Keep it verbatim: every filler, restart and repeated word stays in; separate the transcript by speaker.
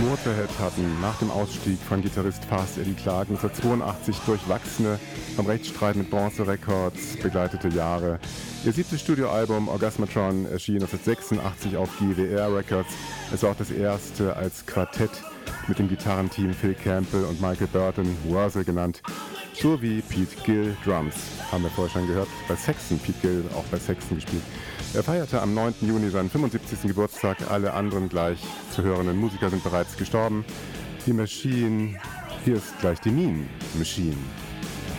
Speaker 1: Motorhead hatten nach dem Ausstieg von Gitarrist Fast Eddie Clarke neunzehnhundertzweiundachtzig durchwachsene, vom Rechtsstreit mit Bronze Records begleitete Jahre. Ihr siebtes Studioalbum Orgasmatron erschien neunzehnhundertsechsundachtzig auf G W R Records. Es war auch das erste als Quartett mit dem Gitarrenteam Phil Campbell und Michael Burton, Wurzel genannt, sowie Pete Gill Drums. Haben wir vorher schon gehört, bei Saxon, Pete Gill auch bei Saxon gespielt. Er feierte am neunten Juni seinen fünfundsiebzigsten Geburtstag. Alle anderen gleich zu hörenden Musiker sind bereits gestorben. Die Machine, hier ist gleich die Mean Machine.